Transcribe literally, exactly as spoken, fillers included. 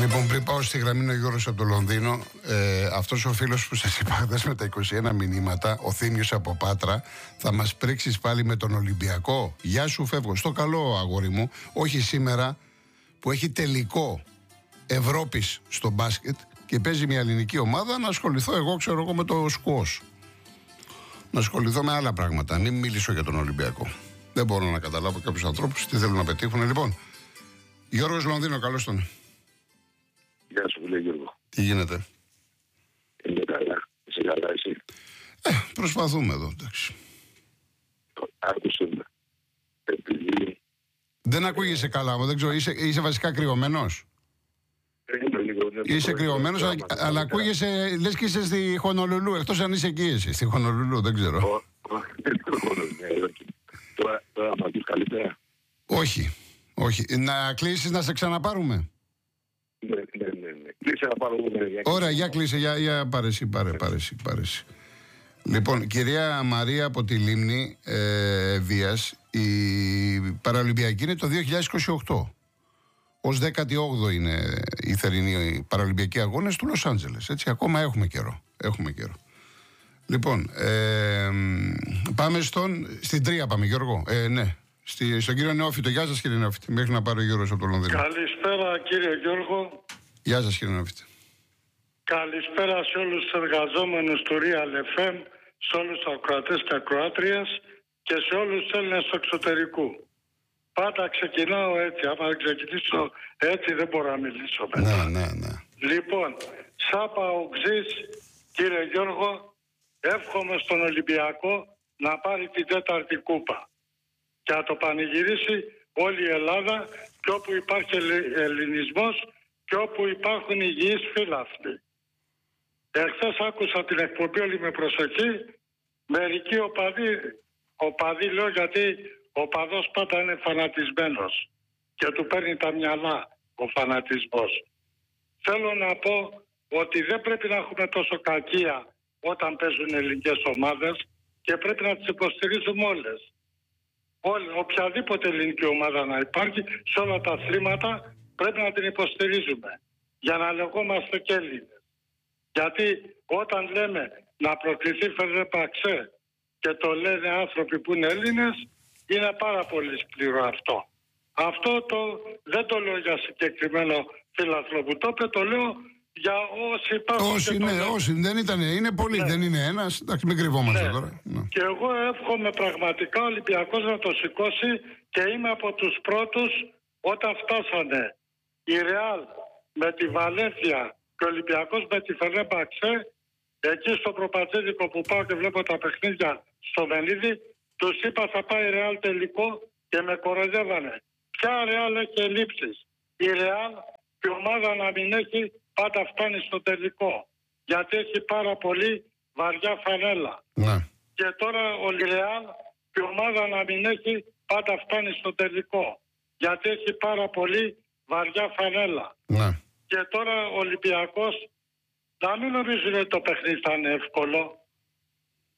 Λοιπόν, πριν πάω στη γραμμή είναι ο Γιώργος από το Λονδίνο. Ε, αυτός ο φίλος που σας είπα χθες με τα είκοσι ένα μηνύματα, ο Θήμιος από Πάτρα, θα μας πρίξεις πάλι με τον Ολυμπιακό. Γεια σου, φεύγω. Στο καλό, αγόρι μου. Όχι σήμερα που έχει τελικό Ευρώπης στο μπάσκετ και παίζει μια ελληνική ομάδα, να ασχοληθώ εγώ, ξέρω εγώ, με το σκουός. Να ασχοληθώ με άλλα πράγματα. Μην μιλήσω για τον Ολυμπιακό. Δεν μπορώ να καταλάβω κάποιους ανθρώπους τι θέλουν να πετύχουν. Λοιπόν, Γιώργος Λονδίνο, καλώς τον. Γεια σου, φίλε Γιώργο. Τι γίνεται? Είμαι καλά. Είσαι καλά, εσύ? Ε, προσπαθούμε εδώ, εντάξει. Άκουσε με. Επειδή... Δεν ακούγεσαι καλά, μου, δεν ξέρω. Είσαι, είσαι βασικά κρυωμένος. Είμαι λίγο... Είσαι κρυωμένος, αλλά, αλλά ακούγεσαι, λες και είσαι στη Χονολουλού. Εκτός αν είσαι εκεί, εσύ, στη Χονολουλού, δεν ξέρω. Τώρα, τώρα μ' ακούς καλύτερα? Όχι, όχι. Να κλείσεις να σε ξαναπάρουμε. Ναι, ναι, ναι. ναι. Κλείσε να πάρω εγώ. Ωραία, για κλείσε, για, για πάρε εσύ, πάρε, πάρε εσύ, πάρε εσύ. Λοιπόν, κυρία Μαρία από τη Λίμνη ε, Βίας, η Παραολυμπιακή είναι το δύο χιλιάδες είκοσι οκτώ. Ως δέκατη όγδοη είναι οι θερινοί Παραολυμπιακοί αγώνες του Λος Άντζελες. Έτσι, ακόμα έχουμε καιρό. Έχουμε καιρό. Λοιπόν, ε, πάμε στον, στην τρία πάμε, Γιώργο. Ε, ναι, στη, στον κύριο Νεόφυτο. Γεια σας, κύριε Νεόφυτη, μέχρι να πάρει ο Γιώργος από το Λονδίνο. Καλησπέρα, κύριε Γιώργο. Γεια σας, κύριε Νεόφυτη. Καλησπέρα σε όλους τους εργαζόμενους του Real εφ εμ, σε όλους τους ακροατές και ακροάτριες και σε όλους τους Έλληνες του εξωτερικού. Πάντα ξεκινάω έτσι. Άμα δεν ξεκινήσω έτσι δεν μπορώ να μιλήσω μετά. Ναι, ναι, ναι. Λοιπόν, σαν παοξής, κύριε Γιώργο, εύχομαι στον Ολυμπιακό να πάρει την τέταρτη κούπα και να το πανηγυρίσει όλη η Ελλάδα και όπου υπάρχει ελληνισμός και όπου υπάρχουν υγιείς φίλαθλοι. Εχθές άκουσα την εκπομπή όλη με προσοχή. Μερικοί οπαδοί, οπαδοί λέω γιατί ο παδός πάντα είναι φανατισμένος και του παίρνει τα μυαλά ο φανατισμός. Θέλω να πω ότι δεν πρέπει να έχουμε τόσο κακία όταν παίζουν ελληνικές ομάδες και πρέπει να τις υποστηρίζουμε όλες. Όλη, οποιαδήποτε ελληνική ομάδα να υπάρχει σε όλα τα αθλήματα πρέπει να την υποστηρίζουμε για να λεγόμαστε και Έλληνες. Γιατί όταν λέμε να προκληθεί Φερνερμπαχτσέ και το λένε άνθρωποι που είναι Έλληνες, είναι πάρα πολύ σκληρό αυτό. Αυτό το, δεν το λέω για συγκεκριμένο φίλαθλο που το είπε, το λέω για όσοι υπάρχουν. Όσοι, ναι, το... όσοι δεν ήταν, είναι πολλοί, ναι. Δεν είναι ένας. Εντάξει, μην κρυβόμαστε ναι. τώρα. Ναι. Και εγώ εύχομαι πραγματικά ο Ολυμπιακός να το σηκώσει και είμαι από τους πρώτους όταν φτάσανε η Ρεάλ με τη Βαλένθια και ο Ολυμπιακός με τη Φερνερμπαχτσέ, εκεί στο προπατζίδικο που πάω και βλέπω τα παιχνίδια στο Μενίδη, τους είπα θα πάει Ρεάλ τελικό και με κοροϊδεύανε. Ποια Ρεάλ έχει ελλείψεις? Η Ρεάλ η ομάδα να μην έχει πάντα φτάνει στο τελικό. Γιατί έχει πάρα πολύ βαριά φανέλα. Ναι. Και τώρα ο Ρεάλ η ομάδα να μην έχει πάντα φτάνει στο τελικό. Γιατί έχει πάρα πολύ βαριά φανέλα. Ναι. Και τώρα ο Ολυμπιακός να μην νομίζουν ότι το παιχνίδι θα είναι εύκολο.